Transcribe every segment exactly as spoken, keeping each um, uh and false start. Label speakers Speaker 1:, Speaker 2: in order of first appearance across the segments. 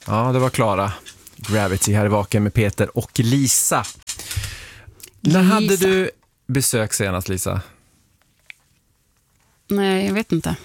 Speaker 1: Ja, det var Klara. Gravity här i Vaken med Peter och Lisa. Lisa. När hade du besök senast, Lisa?
Speaker 2: Nej, jag vet inte.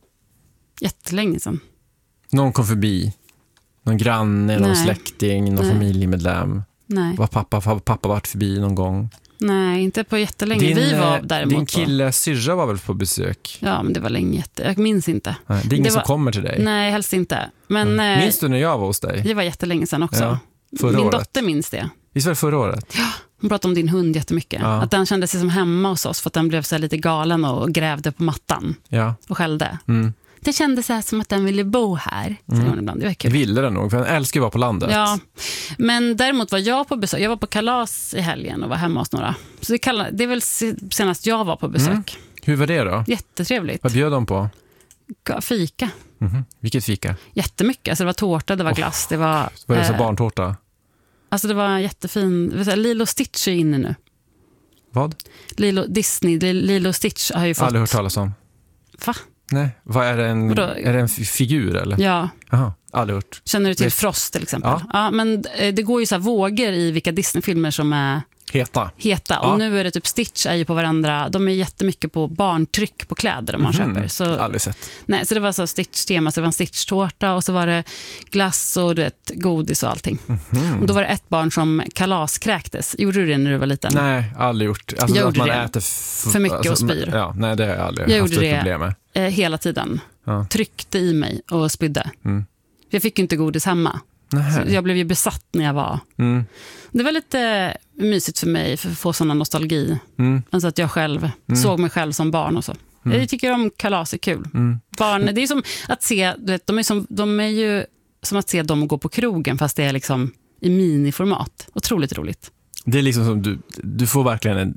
Speaker 2: Jättelänge sedan.
Speaker 1: Någon kom förbi? Någon granne, någon Nej. släkting, någon Nej. familjemedlem?
Speaker 2: Nej.
Speaker 1: Var pappa, har pappa varit förbi någon gång?
Speaker 2: Nej, inte på jättelänge.
Speaker 1: Din,
Speaker 2: Vi var däremot
Speaker 1: din kille syrra var väl på besök?
Speaker 2: Ja, men det var länge. Jag minns inte.
Speaker 1: Nej, det är ingen
Speaker 2: det
Speaker 1: som
Speaker 2: var...
Speaker 1: kommer till dig?
Speaker 2: Nej, helst inte. Men,
Speaker 1: mm. Minns du när jag var hos dig?
Speaker 2: Det var jättelänge sedan också.
Speaker 1: Ja, förra
Speaker 2: Min
Speaker 1: året.
Speaker 2: dotter minns det.
Speaker 1: Visst var det förra året?
Speaker 2: Ja, hon pratade om din hund jättemycket. Ja. Att den kände sig som hemma hos oss för att den blev så här lite galen och grävde på mattan.
Speaker 1: Ja.
Speaker 2: Och skällde.
Speaker 1: Mm.
Speaker 2: Det kändes så här som att den ville bo här. Mm. Det var kul.
Speaker 1: Ville den nog, för den älskar att vara på landet.
Speaker 2: Ja, men däremot var jag på besök. Jag var på kalas i helgen och var hemma hos några. Så det, kallar, det är väl senast jag var på besök. Mm.
Speaker 1: Hur var det då?
Speaker 2: Jättetrevligt.
Speaker 1: Vad bjöd de på?
Speaker 2: Fika.
Speaker 1: Mm-hmm. Vilket fika?
Speaker 2: Jättemycket. Alltså det var tårta, det var glass. Det var,
Speaker 1: var det så
Speaker 2: eh,
Speaker 1: barntårta?
Speaker 2: Alltså det var jättefin. Lilo Stitch är inne nu.
Speaker 1: Vad?
Speaker 2: Lilo, Disney, Lilo Stitch har ju fått...
Speaker 1: Aldrig hört talas om.
Speaker 2: Va?
Speaker 1: Nej, vad är det en, är det en figur eller?
Speaker 2: Ja.
Speaker 1: Aha, aldrig hört.
Speaker 2: Känner du till
Speaker 1: Vet.
Speaker 2: Frost till exempel?
Speaker 1: Ja.
Speaker 2: Ja, men det går ju så här vågor i vilka Disney-filmer som är
Speaker 1: heta.
Speaker 2: heta.
Speaker 1: Ja.
Speaker 2: Och nu är det typ Stitch är ju på varandra. De är jättemycket på barntryck på kläder om man
Speaker 1: mm-hmm.
Speaker 2: köper. Så,
Speaker 1: aldrig sett.
Speaker 2: Nej, så det var så Stitch-tema. Så det var en Stitch-tårta och så var det glass och du vet, godis och allting. Mm-hmm. Och då var det ett barn som kalaskräktes. Gjorde du det när du var liten?
Speaker 1: Nej, aldrig gjort. Alltså
Speaker 2: jag
Speaker 1: att man
Speaker 2: det.
Speaker 1: äter f-
Speaker 2: för mycket
Speaker 1: alltså,
Speaker 2: och spyr.
Speaker 1: Ja, nej, det har jag aldrig
Speaker 2: jag
Speaker 1: haft
Speaker 2: gjorde
Speaker 1: ett problem med.
Speaker 2: det eh, hela tiden.
Speaker 1: Ja.
Speaker 2: Tryckte i mig och spydde. Mm. Jag fick ju inte godis hemma. Så jag blev ju besatt när jag var. Mm. Det var lite mysigt för mig för att få sån nostalgi. Mm. Alltså att jag själv mm. såg mig själv som barn och så. Mm. Jag tycker om kalas är kul. Mm. Barn, det är som att se, du vet, de, är som, de är ju som att se dem gå på krogen fast det är liksom i miniformat. Otroligt roligt.
Speaker 1: Det är liksom som du, du får verkligen en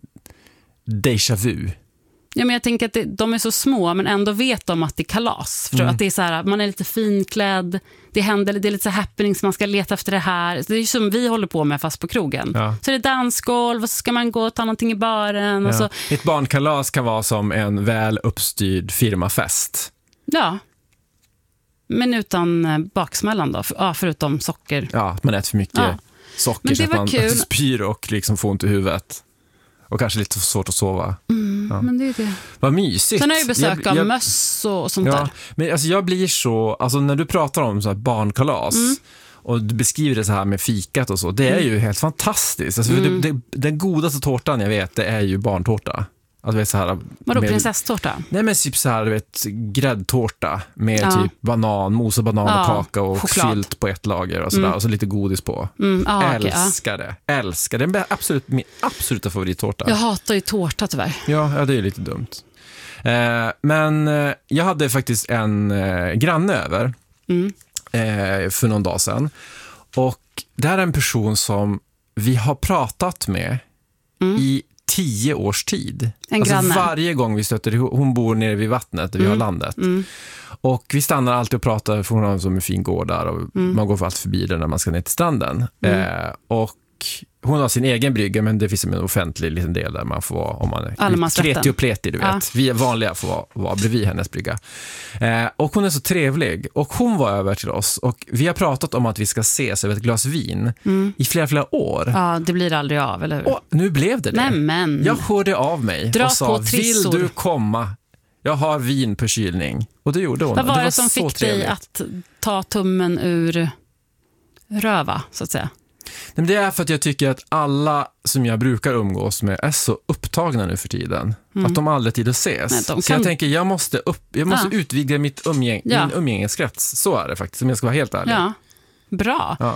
Speaker 1: déjà vu.
Speaker 2: Ja, men jag tänker att det, de är så små men ändå vet de att det är kalas. Förstår? Mm. Att det är så här, man är lite finklädd, det händer, det är lite så happenings, man ska leta efter det här. Det är ju som vi håller på med fast på krogen. Ja. Så det är dansgolv och så ska man gå och ta någonting i baren. Ja. Och så.
Speaker 1: Ett barnkalas kan vara som en väl uppstyrd firmafest.
Speaker 2: Ja. Men utan baksmällan då, ja, förutom socker.
Speaker 1: Ja, man äter för mycket ja. socker
Speaker 2: men
Speaker 1: så
Speaker 2: det
Speaker 1: att man
Speaker 2: kul.
Speaker 1: spyr och liksom får ont i huvudet. Och kanske lite svårt att sova.
Speaker 2: Mm, ja. Men det är det.
Speaker 1: Vad mysigt.
Speaker 2: Sen har jag besök
Speaker 1: jag,
Speaker 2: av
Speaker 1: jag,
Speaker 2: möss och sånt
Speaker 1: ja,
Speaker 2: där.
Speaker 1: Men alltså jag blir så, alltså när du pratar om så här barnkalas mm. och du beskriver det så här med fikat och så, det är mm. ju helt fantastiskt. Alltså mm. det, det, den godaste tårtan jag vet, det är ju barntårta. Alltså vet så här.
Speaker 2: Vadå,
Speaker 1: med,
Speaker 2: prinsesstårta?
Speaker 1: Nej men typ så här, du vet, gräddtårta med ja. typ banan, mos och banan ja. och kaka och choklad. Sylt på ett lager och sådär mm. och så lite godis på. Mm. Ah, älskar okay, det. Älskar det. Det är absolut min absoluta favorittårta.
Speaker 2: Jag hatar ju tårta tyvärr.
Speaker 1: Ja, ja det är lite dumt. Eh, men eh, jag hade faktiskt en eh, granne över mm. eh, för någon dag sedan. Och det här är en person som vi har pratat med mm. i tio års tid.
Speaker 2: En
Speaker 1: alltså
Speaker 2: granne.
Speaker 1: Varje gång vi stöter, hon bor nere vid vattnet där mm. vi har landet. Mm. Och vi stannar alltid och pratar, för hon har som en fin gård där och mm. man går för allt förbi den när man ska ner till stranden. Mm. Eh, och hon har sin egen brygga, men det finns en offentlig liten del där man får vara, om man är kreti och pleti, du vet. Ja. Vi är vanliga får vara, vara bredvid hennes brygga. Eh, och hon är så trevlig. Och hon var över till oss. Och vi har pratat om att vi ska ses över ett glas vin mm. i flera, flera år.
Speaker 2: Ja, det blir aldrig av, eller hur?
Speaker 1: Och nu blev det det.
Speaker 2: Nämen.
Speaker 1: Jag hörde av mig
Speaker 2: Dra
Speaker 1: och sa,
Speaker 2: på
Speaker 1: vill du komma? Jag har vin på kylning. Och det gjorde hon.
Speaker 2: Vad var det,
Speaker 1: det var
Speaker 2: som
Speaker 1: så
Speaker 2: fick
Speaker 1: trevligt.
Speaker 2: dig att ta tummen ur röva, så att säga?
Speaker 1: Men det är för att jag tycker att alla som jag brukar umgås med är så upptagna nu för tiden. Mm. Att de aldrig har tid att ses. Nej, kan... Så jag tänker, jag måste, upp, jag måste ja. utvidga mitt umgäng, ja. min umgängeskrets. Så är det faktiskt, om jag ska vara helt ärlig.
Speaker 2: Ja, bra. Ja.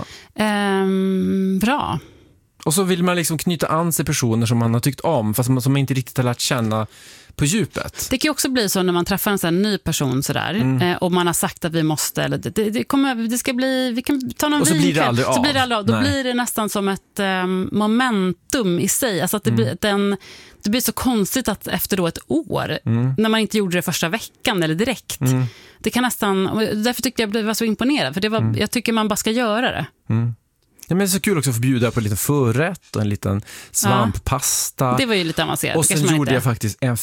Speaker 2: Ehm, bra.
Speaker 1: Och så vill man liksom knyta an sig personer som man har tyckt om, fast som man inte riktigt har lärt känna på djupet.
Speaker 2: Det kan ju också bli så när man träffar en sån här ny person sådär, mm. eh, och man har sagt att vi måste, eller det, det, kommer, det ska bli, vi kan ta någon
Speaker 1: och så
Speaker 2: vin,
Speaker 1: blir det aldrig av.
Speaker 2: Så blir det aldrig av. Då
Speaker 1: Nej.
Speaker 2: blir det nästan som ett um, momentum i sig. Alltså att det, mm. blir, den, det blir så konstigt att efter då ett år, mm. när man inte gjorde det första veckan eller direkt, mm. det kan nästan, därför tyckte jag det var så imponerad, för det var, mm. jag tycker man bara ska göra det.
Speaker 1: Mm. Ja, men det är så kul också att få bjuda på en liten förrätt och en liten svamppasta.
Speaker 2: Ja, det var ju lite avancerat.
Speaker 1: Och sen gjorde inte... jag faktiskt en fantastisk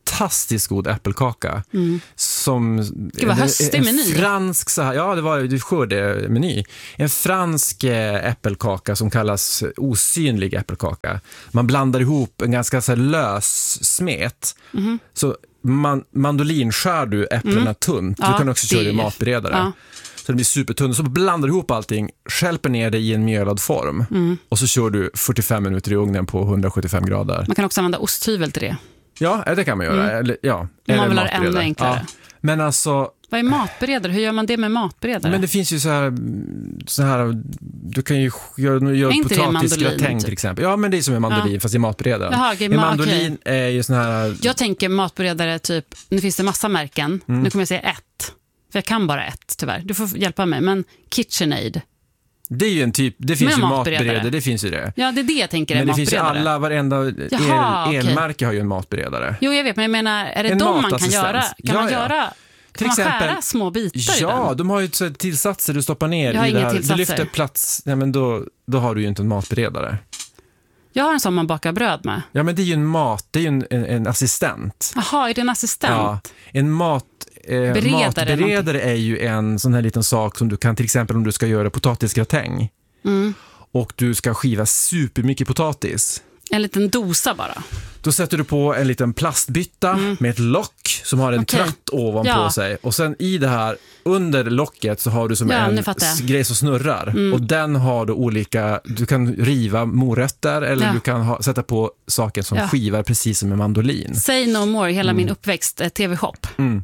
Speaker 1: fantastiskt god äppelkaka. Mm. Som
Speaker 2: det var höstig meny.
Speaker 1: Fransk, så här, ja, det var du skörde meny. En fransk äppelkaka som kallas osynlig äppelkaka. Man blandar ihop en ganska så här lös smet. Mm. Så man, mandolin skär du äpplena mm. tunt. Ja, du kan också köra det i matberedare. Ja. Så det blir supertunn. Så blandar du ihop allting, skälper ner det i en mjölad form. Mm. Och så kör du fyrtiofem minuter i ugnen på hundrasjuttiofem grader.
Speaker 2: Man kan också använda osthyvel till det.
Speaker 1: Ja, det kan man göra. Mm. Eller, ja,
Speaker 2: eller man vill ha det ännu enklare. Ja.
Speaker 1: Men alltså...
Speaker 2: Vad är matberedare? Hur gör man det med matberedare?
Speaker 1: Men det finns ju så här... Så här du kan ju göra, göra potatisgratäng till exempel. Ja, men det är som en mandolin ja. fast i matberedaren. Jaha, okay, en mandolin okay. är ju sån här...
Speaker 2: Jag tänker matberedare typ... Nu finns det massa märken. Mm. Nu kommer jag säga ett. För jag kan bara ett, tyvärr. Du får hjälpa mig. Men KitchenAid.
Speaker 1: Det är ju en typ, det finns ju matberedare. matberedare, det finns ju det.
Speaker 2: Ja, det är det jag tänker är
Speaker 1: men det
Speaker 2: matberedare.
Speaker 1: finns ju alla, varenda Jaha, el, elmärke okay. har ju en matberedare.
Speaker 2: Jo, jag vet, men jag menar, är det en de man kan göra? Kan ja, man göra... Kan till man exempel, skära små bitar
Speaker 1: ja,
Speaker 2: i den?
Speaker 1: Ja, de har ju så tillsatser du stoppar ner
Speaker 2: jag har
Speaker 1: i det här.
Speaker 2: Tillsatser.
Speaker 1: Du lyfter plats, nej, men då, då har du ju inte en matberedare.
Speaker 2: Jag har en sån man bakar bröd med.
Speaker 1: Ja, men det är ju en mat, det är ju en, en, en assistent.
Speaker 2: Jaha, är det en assistent?
Speaker 1: Ja, en mat... Eh, matberedare någonting. Är ju en sån här liten sak som du kan till exempel om du ska göra potatisgratäng mm. och du ska skiva supermycket potatis.
Speaker 2: En liten dosa bara.
Speaker 1: Då sätter du på en liten plastbytta mm. med ett lock som har en okay. tratt ovanpå ja. sig. Och sen i det här, under locket så har du som ja, en grej som snurrar. Mm. Och den har då olika, du kan riva morötter eller ja. du kan ha, sätta på saker som ja. skivar precis som en mandolin.
Speaker 2: Say no more, hela mm. min uppväxt, tv-shop. Mm.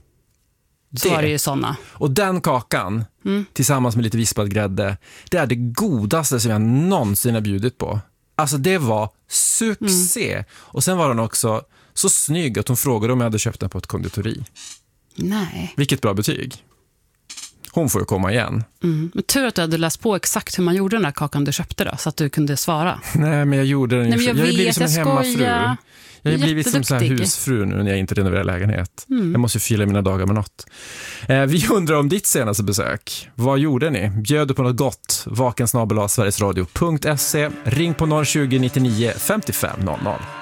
Speaker 2: Så var det ju såna.
Speaker 1: Och den kakan mm. tillsammans med lite vispad grädde, det är det godaste som jag någonsin har bjudit på. Alltså det var succé. Mm. Och sen var den också så snygg att hon frågade om jag hade köpt den på ett konditori.
Speaker 2: Nej.
Speaker 1: Vilket bra betyg. Hon får ju komma igen.
Speaker 2: Mm. Men tur att du hade läst på exakt hur man gjorde den där kakan du köpte då, så att du kunde svara.
Speaker 1: Nej, men jag gjorde den ju.
Speaker 2: Nej, jag, jag
Speaker 1: vet,
Speaker 2: blivit som en hemmafru.
Speaker 1: Jag har blivit som så här husfru nu när jag inte renoverar lägenhet. Mm. Jag måste ju fylla mina dagar med något. Eh, vi undrar om ditt senaste besök. Vad gjorde ni? Bjöd du på något gott? Vaken snabel-a sverigesradio punkt se. Ring på noll tjugo nittionio femtiofem noll noll.